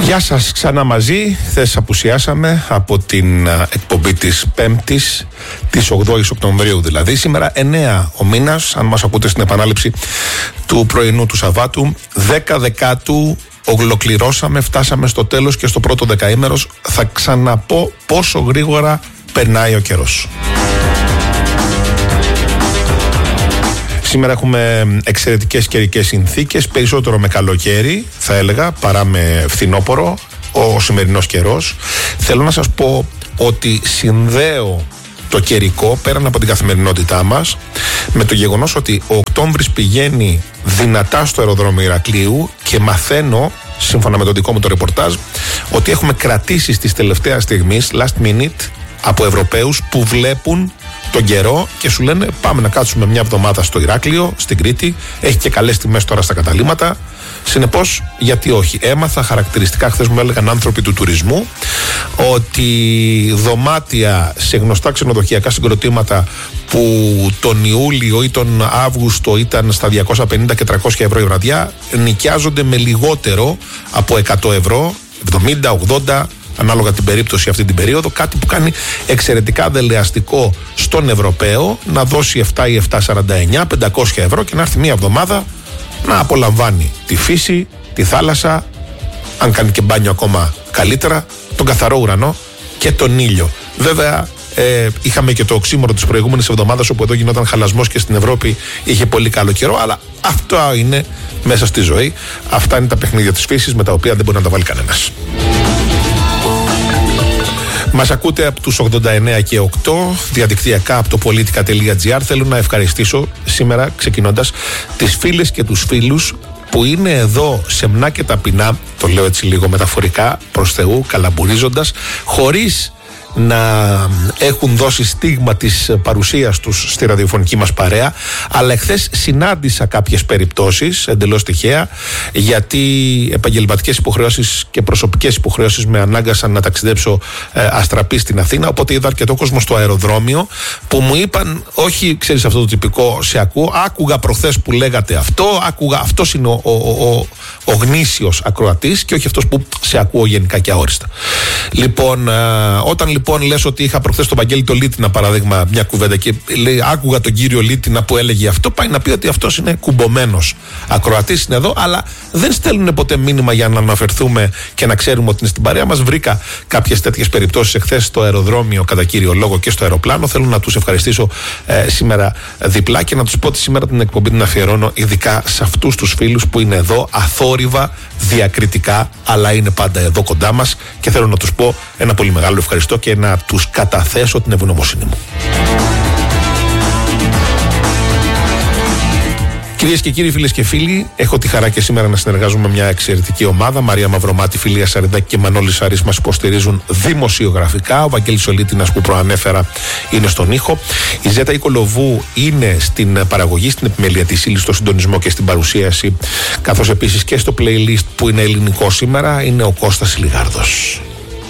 Γεια σας, ξανά μαζί. Χθες απουσιάσαμε από την εκπομπή της 5ης, της 8ης Οκτωβρίου δηλαδή. Σήμερα 9 ο μήνας, αν μας ακούτε στην επανάληψη του πρωινού του Σαββάτου. 10 Δεκάτου ολοκληρώσαμε, φτάσαμε στο τέλος και στο πρώτο δεκαήμερος. Θα ξαναπώ πόσο γρήγορα περνάει ο καιρός. Σήμερα έχουμε εξαιρετικές καιρικές συνθήκες, περισσότερο με καλοκαίρι θα έλεγα παρά με φθινόπωρο ο σημερινός καιρός. Θέλω να σας πω ότι συνδέω το καιρικό πέραν από την καθημερινότητά μας με το γεγονός ότι ο Οκτώβρης πηγαίνει δυνατά στο αεροδρόμιο Ηρακλείου και μαθαίνω, σύμφωνα με το δικό μου το ρεπορτάζ, ότι έχουμε κρατήσεις της τελευταίας στιγμής, last minute, από Ευρωπαίους που βλέπουν τον καιρό και σου λένε πάμε να κάτσουμε μια εβδομάδα στο Ηράκλειο, στην Κρήτη, έχει και καλές τιμές τώρα στα καταλύματα. Συνεπώς, γιατί όχι. Έμαθα χαρακτηριστικά, χθες μου έλεγαν άνθρωποι του τουρισμού, ότι δωμάτια σε γνωστά ξενοδοχειακά συγκροτήματα που τον Ιούλιο ή τον Αύγουστο ήταν στα 250 και 300 ευρώ η βραδιά, νοικιάζονται με λιγότερο από 100 ευρώ, 70, 80, ανάλογα την περίπτωση αυτή την περίοδο, κάτι που κάνει εξαιρετικά δελεαστικό στον Ευρωπαίο να δώσει 7 ή 7,49, 500 ευρώ και να έρθει μια εβδομάδα να απολαμβάνει τη φύση, τη θάλασσα, αν κάνει και μπάνιο ακόμα καλύτερα, τον καθαρό ουρανό και τον ήλιο. Βέβαια, είχαμε και το οξύμορο της προηγούμενης εβδομάδας όπου εδώ γινόταν χαλασμός και στην Ευρώπη είχε πολύ καλό καιρό, αλλά αυτό είναι μέσα στη ζωή. Αυτά είναι τα παιχνίδια της φύσης με τα οποία δεν μπορεί να τα βάλει κανένας. Μας ακούτε από τους 89 και 8 διαδικτυακά από το politica.gr. Θέλω να ευχαριστήσω σήμερα, ξεκινώντας, τις φίλες και τους φίλους που είναι εδώ σεμνά και ταπεινά, το λέω έτσι λίγο μεταφορικά, προς Θεού, καλαμπουρίζοντας, χωρίς να έχουν δώσει στίγμα της παρουσίας τους στη ραδιοφωνική μας παρέα, αλλά εχθές συνάντησα κάποιες περιπτώσεις εντελώς τυχαία, γιατί επαγγελματικές υποχρεώσεις και προσωπικές υποχρεώσεις με ανάγκασαν να ταξιδέψω αστραπή στην Αθήνα, οπότε είδα αρκετό κόσμο στο αεροδρόμιο που μου είπαν, όχι ξέρεις αυτό το τυπικό, σε ακούω, άκουγα προχθές που λέγατε αυτό, άκουγα, αυτός είναι ο γνήσιος ακροατής και όχι αυτός που σε ακούω γενικά και αόριστα. Λοιπόν, όταν λοιπόν λες ότι είχα προχθές τον Βαγγέλη το Λίτινα, παράδειγμα, μια κουβέντα και λέει, άκουγα τον κύριο Λίτινα που έλεγε αυτό, πάει να πει ότι αυτός είναι κουμπωμένος ακροατής, είναι εδώ, αλλά δεν στέλνουν ποτέ μήνυμα για να αναφερθούμε και να ξέρουμε ότι είναι στην παρέα μας. Βρήκα κάποιες τέτοιες περιπτώσεις εχθές στο αεροδρόμιο, κατά κύριο λόγο, και στο αεροπλάνο. Θέλω να τους ευχαριστήσω σήμερα διπλά και να τους πω ότι σήμερα την εκπομπή την αφιερώνω ειδικά σε αυτούς τους φίλους που είναι εδώ αθόρυβα, διακριτικά, αλλά είναι πάντα εδώ κοντά μας και θέλω να τους πω ένα πολύ μεγάλο ευχαριστώ και να τους καταθέσω την ευγνωμοσύνη μου. Κυρίες και κύριοι, φίλες και φίλοι, έχω τη χαρά και σήμερα να συνεργάζομαι με μια εξαιρετική ομάδα. Μαρία Μαυρομάτη, Φιλία Σαριδάκη και Μανώλης Σαρής μας υποστηρίζουν δημοσιογραφικά. Ο Βαγγέλης Ολίτινας που προανέφερα είναι στον ήχο. Η Ζέτα Ικολοβού είναι στην παραγωγή, στην επιμέλεια της ύλης, στο συντονισμό και στην παρουσίαση, καθώς επίσης και στο playlist που είναι ελληνικό σήμερα είναι ο Κώστας Λιγάρδος.